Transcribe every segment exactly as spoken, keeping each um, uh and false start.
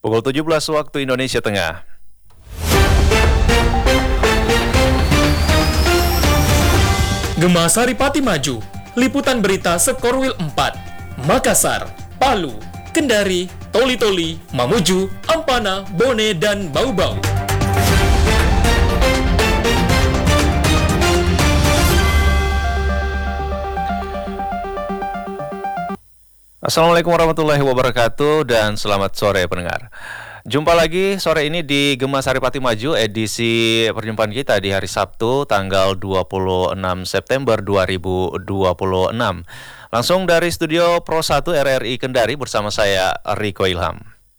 Pukul tujuh belas waktu Indonesia Tengah. Gema Saripati maju, liputan berita Sekorwil empat, Makassar, Palu, Kendari, Toli-Toli, Mamuju, Ampana, Bone, dan Bau-Bau. Assalamualaikum warahmatullahi wabarakatuh dan selamat sore pendengar. Jumpa lagi sore ini di Gema Saripati Maju, edisi perjumpaan kita di hari Sabtu tanggal dua puluh enam September dua ribu dua puluh enam. Langsung dari studio Pro satu R R I Kendari bersama saya Riko Ilham.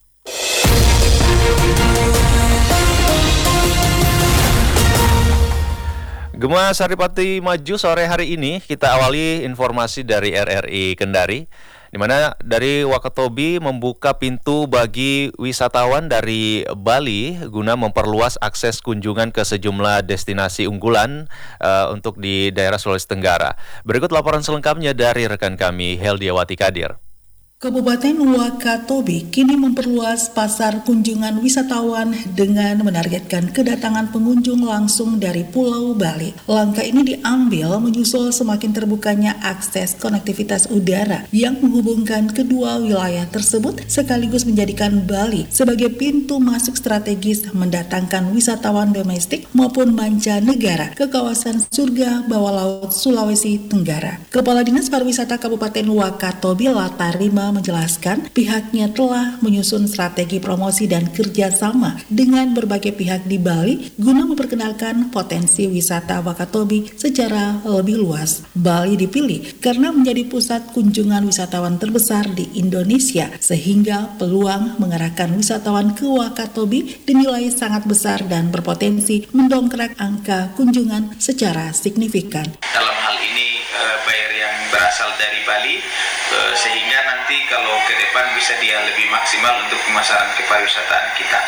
Gema Saripati Maju sore hari ini kita awali informasi dari R R I Kendari, di mana dari Wakatobi membuka pintu bagi wisatawan dari Bali guna memperluas akses kunjungan ke sejumlah destinasi unggulan uh, untuk di daerah Sulawesi Tenggara. Berikut laporan selengkapnya dari rekan kami Heldiawati Kadir. Kabupaten Wakatobi kini memperluas pasar kunjungan wisatawan dengan menargetkan kedatangan pengunjung langsung dari Pulau Bali. Langkah ini diambil menyusul semakin terbukanya akses konektivitas udara yang menghubungkan kedua wilayah tersebut sekaligus menjadikan Bali sebagai pintu masuk strategis mendatangkan wisatawan domestik maupun mancanegara ke kawasan surga bawah laut Sulawesi Tenggara. Kepala Dinas Pariwisata Kabupaten Wakatobi Latarima menjelaskan pihaknya telah menyusun strategi promosi dan kerjasama dengan berbagai pihak di Bali guna memperkenalkan potensi wisata Wakatobi secara lebih luas. Bali dipilih karena menjadi pusat kunjungan wisatawan terbesar di Indonesia sehingga peluang mengarahkan wisatawan ke Wakatobi dinilai sangat besar dan berpotensi mendongkrak angka kunjungan secara signifikan. Dalam hal ini buyer yang berasal dari Bali, sehingga nanti kalau ke depan bisa dia lebih maksimal untuk pemasaran kepariwisataan kita.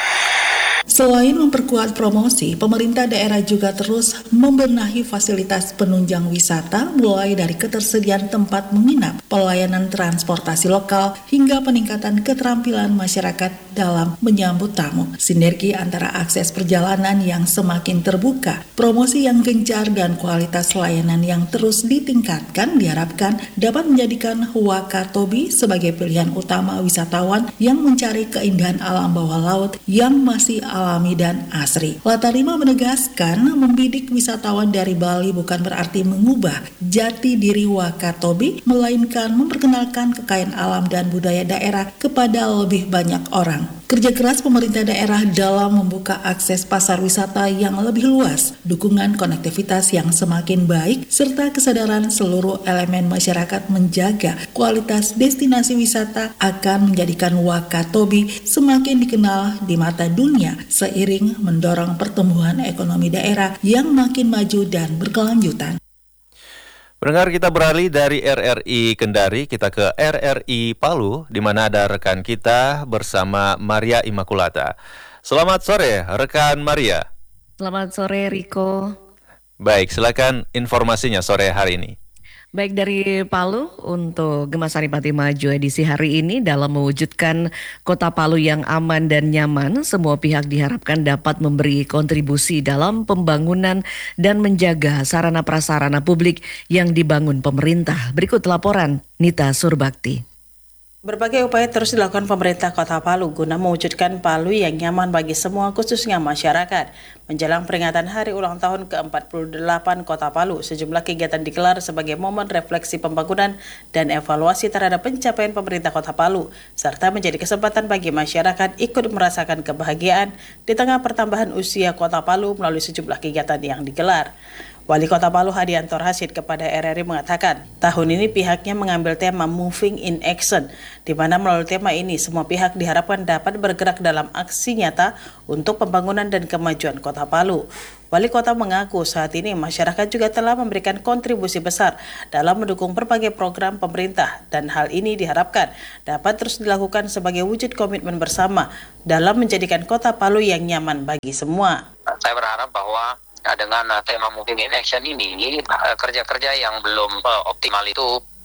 Selain memperkuat promosi, pemerintah daerah juga terus membenahi fasilitas penunjang wisata mulai dari ketersediaan tempat menginap, pelayanan transportasi lokal, hingga peningkatan keterampilan masyarakat dalam menyambut tamu. Sinergi antara akses perjalanan yang semakin terbuka, promosi yang gencar, dan kualitas layanan yang terus ditingkatkan diharapkan dapat menjadikan Wakatobi sebagai pilihan utama wisatawan yang mencari keindahan alam bawah laut yang masih alami dan asri. Latarima menegaskan membidik wisatawan dari Bali bukan berarti mengubah jati diri Wakatobi, melainkan memperkenalkan kekayaan alam dan budaya daerah kepada lebih banyak orang. Kerja keras pemerintah daerah dalam membuka akses pasar wisata yang lebih luas, dukungan konektivitas yang semakin baik, serta kesadaran seluruh elemen masyarakat menjaga kualitas destinasi wisata akan menjadikan Wakatobi semakin dikenal di mata dunia seiring mendorong pertumbuhan ekonomi daerah yang makin maju dan berkelanjutan. Pendengar, kita beralih dari R R I Kendari, kita ke R R I Palu, di mana ada rekan kita bersama Maria Immaculata. Selamat sore, rekan Maria. Selamat sore, Riko. Baik, silakan informasinya sore hari ini. Baik, dari Palu untuk Gema Saripati Maju edisi hari ini dalam mewujudkan kota Palu yang aman dan nyaman, semua pihak diharapkan dapat memberi kontribusi dalam pembangunan dan menjaga sarana prasarana publik yang dibangun pemerintah. Berikut laporan Nita Surbakti. Berbagai upaya terus dilakukan pemerintah Kota Palu guna mewujudkan Palu yang nyaman bagi semua, khususnya masyarakat. Menjelang peringatan hari ulang tahun ke empat puluh delapan Kota Palu, sejumlah kegiatan digelar sebagai momen refleksi pembangunan dan evaluasi terhadap pencapaian pemerintah Kota Palu, serta menjadi kesempatan bagi masyarakat ikut merasakan kebahagiaan di tengah pertambahan usia Kota Palu melalui sejumlah kegiatan yang digelar. Wali Kota Palu Hadiantor Hasid kepada R R I mengatakan, tahun ini pihaknya mengambil tema Moving in Action, di mana melalui tema ini semua pihak diharapkan dapat bergerak dalam aksi nyata untuk pembangunan dan kemajuan Kota Palu. Wali Kota mengaku saat ini masyarakat juga telah memberikan kontribusi besar dalam mendukung berbagai program pemerintah, dan hal ini diharapkan dapat terus dilakukan sebagai wujud komitmen bersama dalam menjadikan Kota Palu yang nyaman bagi semua. Saya berharap bahwa Nah, dengan uh, tema Moving in Action ini, uh, kerja-kerja yang belum uh, optimal itu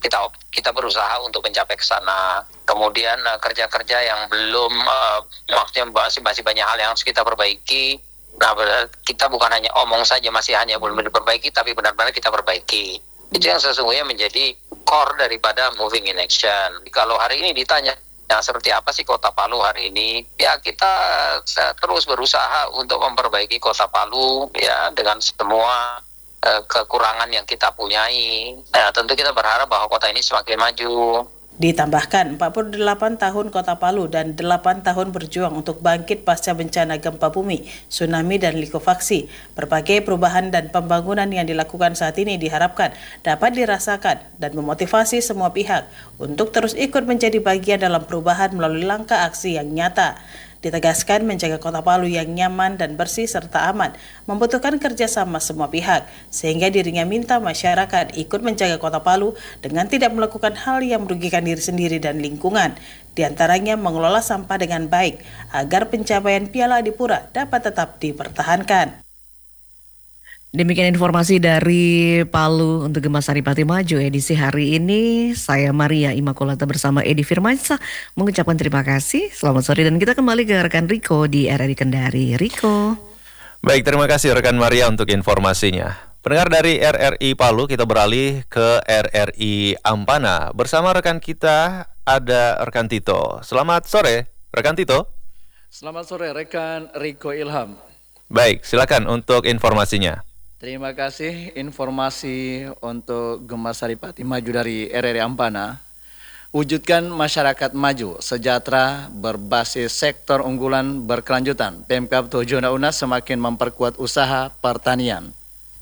kita kita berusaha untuk mencapai ke sana. Kemudian uh, kerja-kerja yang belum, uh, maksudnya masih, masih banyak hal yang harus kita perbaiki. Nah, kita bukan hanya omong saja, masih hanya belum diperbaiki, tapi benar-benar kita perbaiki. Itu yang sesungguhnya menjadi core daripada moving in action. Kalau hari ini ditanya, ya, seperti apa sih Kota Palu hari ini? Ya, kita uh, terus berusaha untuk memperbaiki Kota Palu ya dengan semua uh, kekurangan yang kita punyai. Nah, tentu kita berharap bahwa kota ini semakin maju. Ditambahkan, empat puluh delapan tahun Kota Palu dan delapan tahun berjuang untuk bangkit pasca bencana gempa bumi, tsunami, dan likuifaksi. Berbagai perubahan dan pembangunan yang dilakukan saat ini diharapkan dapat dirasakan dan memotivasi semua pihak untuk terus ikut menjadi bagian dalam perubahan melalui langkah aksi yang nyata. Ditegaskan menjaga Kota Palu yang nyaman dan bersih serta aman membutuhkan kerjasama semua pihak, sehingga dirinya minta masyarakat ikut menjaga Kota Palu dengan tidak melakukan hal yang merugikan diri sendiri dan lingkungan, di antaranya mengelola sampah dengan baik agar pencapaian Piala Adipura dapat tetap dipertahankan. Demikian informasi dari Palu untuk Gema Saripati Maju edisi hari ini. Saya Maria Immaculata bersama Edi Firmansyah mengucapkan terima kasih. Selamat sore dan kita kembali ke rekan Riko di R R I Kendari. Riko. Baik, terima kasih rekan Maria untuk informasinya. Pendengar dari R R I Palu, kita beralih ke R R I Ampana. Bersama rekan kita ada rekan Tito. Selamat sore, rekan Tito. Selamat sore, rekan Riko Ilham. Baik, silakan untuk informasinya. Terima kasih informasi untuk Gema Saripati Maju dari R R I Ampana. Wujudkan masyarakat maju, sejahtera, berbasis sektor unggulan berkelanjutan. Pemkab Tojo Una semakin memperkuat usaha pertanian.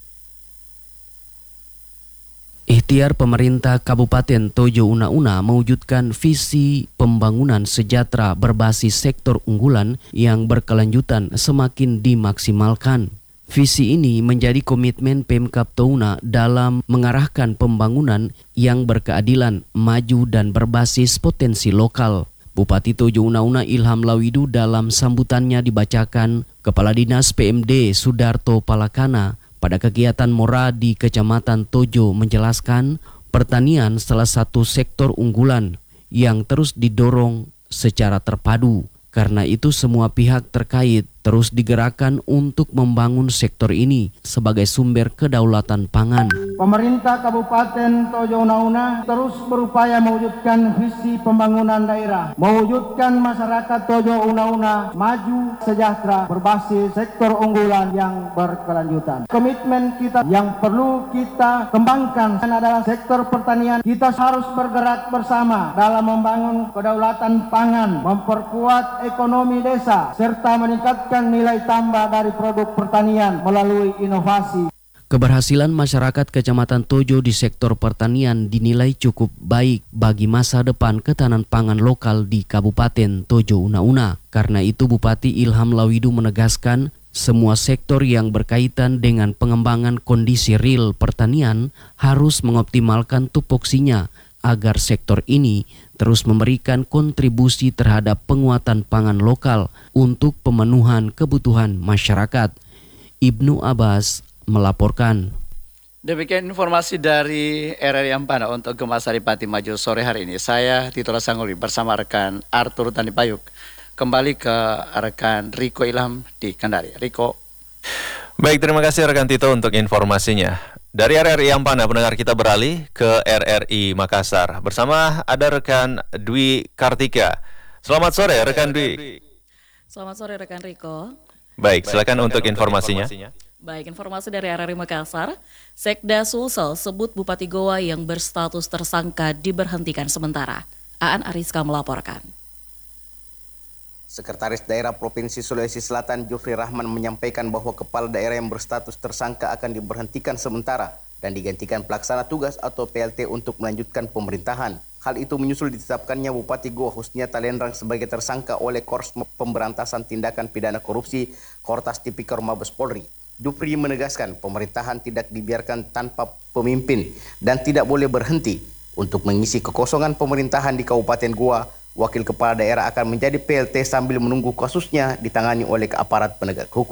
Ikhtiar pemerintah Kabupaten Tojo Una mewujudkan visi pembangunan sejahtera berbasis sektor unggulan yang berkelanjutan semakin dimaksimalkan. Visi ini menjadi komitmen Pemkab Touna dalam mengarahkan pembangunan yang berkeadilan, maju dan berbasis potensi lokal. Bupati Tojo Una Ilham Lawidu dalam sambutannya dibacakan Kepala Dinas P M D Sudarto Palakana pada kegiatan Mora di Kecamatan Tojo menjelaskan pertanian salah satu sektor unggulan yang terus didorong secara terpadu. Karena itu semua pihak terkait terus digerakkan untuk membangun sektor ini sebagai sumber kedaulatan pangan. Pemerintah Kabupaten Tojo Una terus berupaya mewujudkan visi pembangunan daerah, mewujudkan masyarakat Tojo Una maju, sejahtera, berbasis sektor unggulan yang berkelanjutan. Komitmen kita yang perlu kita kembangkan adalah sektor pertanian. Kita harus bergerak bersama dalam membangun kedaulatan pangan, memperkuat ekonomi desa, serta meningkatkan nilai tambah dari produk pertanian melalui inovasi. Keberhasilan masyarakat Kecamatan Tojo di sektor pertanian dinilai cukup baik bagi masa depan ketahanan pangan lokal di Kabupaten Tojo Una. Karena itu Bupati Ilham Lawidu menegaskan semua sektor yang berkaitan dengan pengembangan kondisi real pertanian harus mengoptimalkan tupoksinya agar sektor ini terus memberikan kontribusi terhadap penguatan pangan lokal untuk pemenuhan kebutuhan masyarakat. Ibnu Abbas melaporkan. Demikian informasi dari R R I Ampana untuk Gema Saripati Maju sore hari ini. Saya Tito Rasanguli bersama rekan Arthur Tanipayuk. Kembali ke rekan Riko Ilham di Kendari. Riko. Baik, terima kasih rekan Tito untuk informasinya. Dari R R I Ampana, pendengar kita beralih ke R R I Makassar. Bersama ada rekan Dwi Kartika. Selamat sore rekan Dwi. Selamat sore rekan Riko. Baik, silakan untuk informasinya. Baik, informasi dari R R I Makassar. Sekda Sulsel sebut Bupati Goa yang berstatus tersangka diberhentikan sementara. Aan Ariska melaporkan. Sekretaris Daerah Provinsi Sulawesi Selatan Jufri Rahman menyampaikan bahwa kepala daerah yang berstatus tersangka akan diberhentikan sementara dan digantikan pelaksana tugas atau P L T untuk melanjutkan pemerintahan. Hal itu menyusul ditetapkannya Bupati Goa Husnia Talenrang sebagai tersangka oleh Korps Pemberantasan Tindakan Pidana Korupsi Kortas Tipikor Mabes Polri. Jufri menegaskan pemerintahan tidak dibiarkan tanpa pemimpin dan tidak boleh berhenti. Untuk mengisi kekosongan pemerintahan di Kabupaten Goa, Wakil Kepala Daerah akan menjadi P L T sambil menunggu kasusnya ditangani oleh aparat penegak hukum.